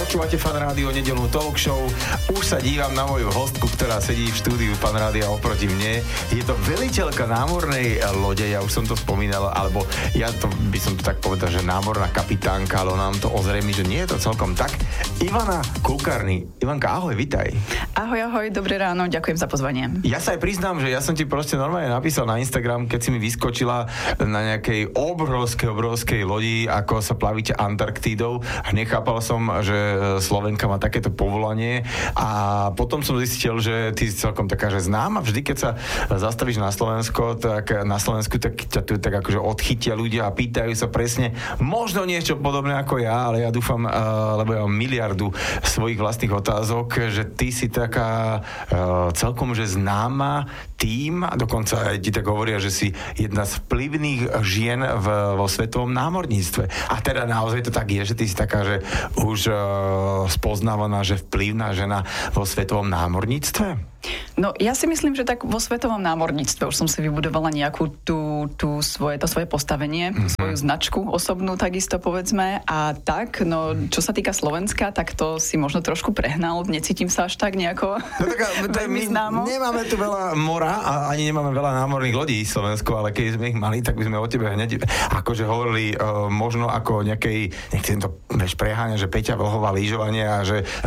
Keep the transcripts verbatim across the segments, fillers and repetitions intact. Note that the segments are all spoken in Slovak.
Počúvate Fan Rádio, nedeľnú talk show. Už sa dívam na moju hostku, ktorá sedí v štúdiu Fan Rádia oproti mne. Je to veliteľka námornej lode, ja už som to spomínal, alebo ja to by som to tak povedal, že námorná kapitánka, ale nám to ozrejmi, že nie je to celkom tak. Ivana Kulkarni. Ivanka, ahoj, vitaj. Ahoj, ahoj, dobré ráno, ďakujem za pozvanie. Ja sa aj priznám, že ja som ti proste normálne napísal na Instagram, keď si mi vyskočila na nejakej obrovskej, obrovskej lodi, ako sa plavíte Antarktídou. Nechápal som, že Slovenka má takéto povolanie a potom som zistil, že ty si celkom taká, že známa. Vždy, keď sa zastavíš na Slovensko, tak na Slovensku tak ťa tu tak akože odchytia ľudia a pýtajú sa presne možno niečo podobné ako ja, ale ja dúfam, lebo ja mám miliardu svojich vlastných otázok, že ty si taká celkom, že známa tým, a dokonca aj ti tak hovoria, že si jedna z vplyvných žien v, vo svetovom námorníctve. A teda naozaj to tak je, že ty si taká, že už uh, spoznávaná, že vplyvná žena vo svetovom námorníctve? No, ja si myslím, že tak vo svetovom námorníctve už som si vybudovala nejakú tú, tú svoje, to svoje postavenie, mm-hmm. svoju značku osobnú, takisto povedzme. A tak, no, čo sa týka Slovenska, tak to si možno trošku prehnal. Necítim sa až tak nejako no, tak, veľmi známo. Nemáme tu veľa mora a ani nemáme veľa námorných lodí v Slovensku, ale keď sme ich mali, tak by sme o tebe hneď akože hovorili uh, možno ako nejakej, nechcem to než preháňa, že Peťa Vlhová lyžovanie a že uh,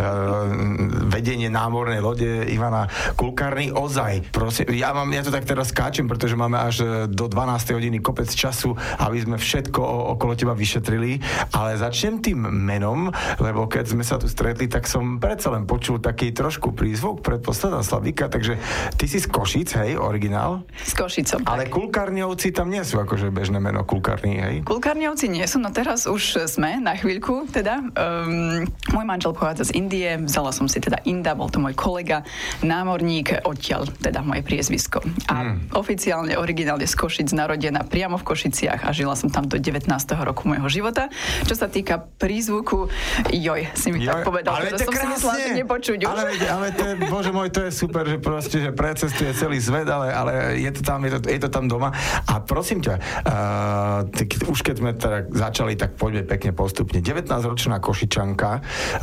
vedenie námornej lode Ivana Kulkarni, ozaj. Prosím, ja, mám, ja to tak teraz skáčem, pretože máme až do dvanástej hodiny kopec času, aby sme všetko okolo teba vyšetrili, ale začnem tým menom, lebo keď sme sa tu stretli, tak som predsa len počul taký trošku prízvuk, predposledná Slavíka, takže ty si z Košíc, hej, originál? Z Košíc. Ale Kulkarniovci tam nie sú akože bežné meno Kulkarni, hej? Kulkarniovci nie sú, no teraz už sme na chvíľku, teda. Um, môj manžel pochádza z Indie, vzala som si teda Inda, bol to môj kolega, námorník, odtiaľ, teda moje priezvisko. A mm. oficiálne, originálne z Košic, narodená priamo v Košiciach a žila som tam do devätnásteho roku môjho života. Čo sa týka prízvuku, joj, si mi joj, tak povedal, ale že som krásne. Si myslela, že nepočuť už. Ale, ale to je, bože môj, to je super, že proste, že precestuje celý svet, ale, ale je to tam, je to, je to tam doma. A prosím ťa, uh, ty, už keď sme teda začali, tak poďme pekne postupne. devätnásťročná Košičanka,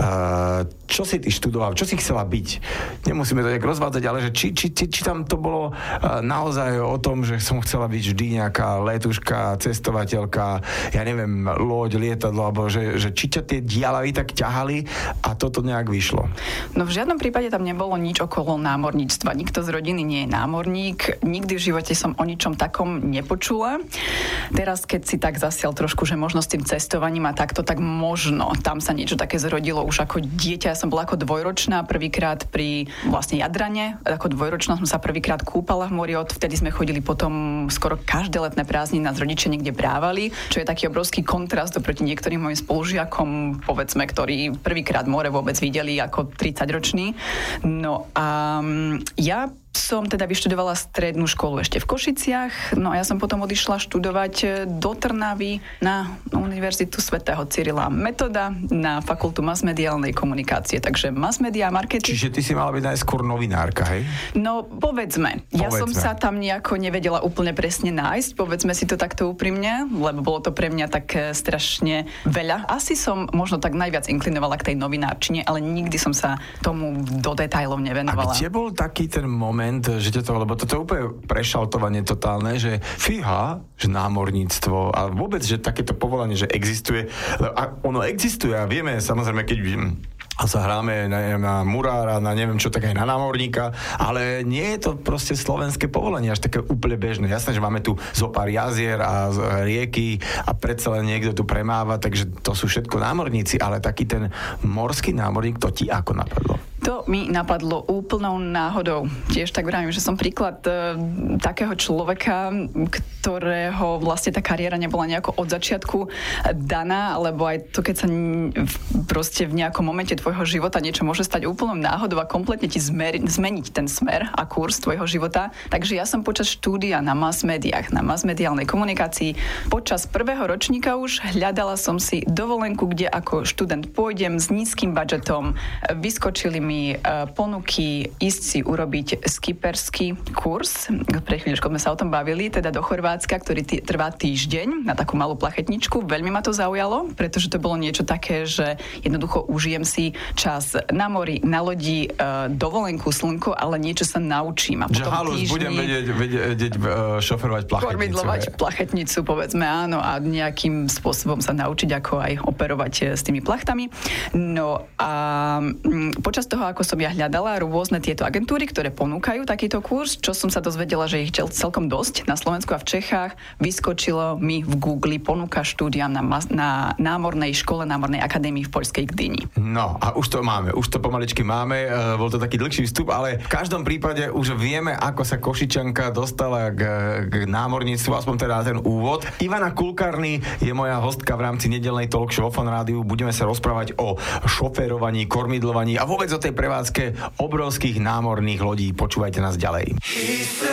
uh, čo si ty študoval, čo si chcela byť? Nemusíme to nejak rozvádzať, ale že či, či, či, či tam to bolo uh, naozaj o tom, že som chcela byť vždy nejaká letuška, cestovateľka, ja neviem, loď, lietadlo, alebo že, že či ťa tie dialavy tak ťahali a toto nejak vyšlo? No v žiadnom prípade tam nebolo nič okolo námorníctva. Nikto z rodiny nie je námorník. Nikdy v živote som o ničom takom nepočula. Teraz, keď si tak zasial trošku, že možno s tým cestovaním a takto, tak možno tam sa niečo také zrodilo už ako dieťa. Ja som bola ako dvojročná prvýkrát pri vlastne Jadrane. Ako dvojročná som sa prvýkrát kúpala v mori. Odvtedy sme chodili potom skoro každé letné prázdniny, nás rodičia niekde brávali, čo je taký obrovský kontrast oproti niektorým mojim spolužiakom, povedzme, ktorí prvýkrát more vôbec videli ako tridsaťroční. No a ja som teda vyštudovala strednú školu ešte v Košiciach, no a ja som potom odišla študovať do Trnavy na Univerzitu svätého Cyrila Metoda na fakultu masmediálnej komunikácie, takže masmedia, marketing. Čiže ty si mala byť najskôr novinárka, hej? No, povedzme. povedzme. Ja som sa tam nejako nevedela úplne presne nájsť, povedzme si to takto úprimne, lebo bolo to pre mňa tak strašne veľa. Asi som možno tak najviac inklinovala k tej novinárčine, ale nikdy som sa tomu do detailov nevenovala. A kde bol taký ten moment, že ťa to, lebo toto je úplne prešaltovanie totálne, že fíha, že námorníctvo a vôbec, že takéto povolanie, že existuje, a ono existuje a vieme, samozrejme, keď a sa hráme na, na murára, na neviem čo, tak aj na námorníka, ale nie je to proste slovenské povolanie až také úplne bežné. Jasné, že máme tu zo pár jazier a rieky a predsa len niekto tu premáva, takže to sú všetko námorníci, ale taký ten morský námorník, to ti ako napadlo? To mi napadlo úplnou náhodou. Tiež tak vravím, že som príklad e, takého človeka, ktorého vlastne tá kariéra nebola nejako od začiatku daná, alebo aj to, keď sa n- proste v nejakom momente tvojho života niečo môže stať úplnou náhodou a kompletne ti zmer- zmeniť ten smer a kurz tvojho života. Takže ja som počas štúdia na mass médiách, na masmediálnej komunikácii, počas prvého ročníka už hľadala som si dovolenku, kde ako študent pôjdem s nízkym budžetom, vyskočili mi ponuky ísť si urobiť skipperský kurz. Pre chvíľučku sme sa o tom bavili, teda do Chorvátska, ktorý tý, trvá týždeň na takú malú plachetničku. Veľmi ma to zaujalo, pretože to bolo niečo také, že jednoducho užijem si čas na mori, na lodi, dovolenku, slnko, ale niečo sa naučím. A že potom halus, týždni... budem vedieť, vedieť šoferovať plachetnicu. Kormidlovať plachetnicu, povedzme, áno, a nejakým spôsobom sa naučiť, ako aj operovať s tými plachtami. No a m, počas toho, ako som ja hľadala rôzne tieto agentúry, ktoré ponúkajú takýto kurz, čo som sa dozvedela, že ich celkom dosť na Slovensku a v Čechách, vyskočilo mi v Google ponuka štúdia na, na námornej škole, námornej akadémii v poľskej Gdyni. No a už to máme, už to pomaličky máme, e, bol to taký dlhší vstup, ale v každom prípade už vieme, ako sa Košičanka dostala k, k námorníctvu, aspoň teda ten úvod. Ivana Kulkarný je moja hostka v rámci nedeľnej talk show Fun Rádiu. Budeme sa rozprávať o šoférovaní, kormidlovaní a vôbec o tej prevádzke obrovských námorných lodí. Počúvajte nás ďalej.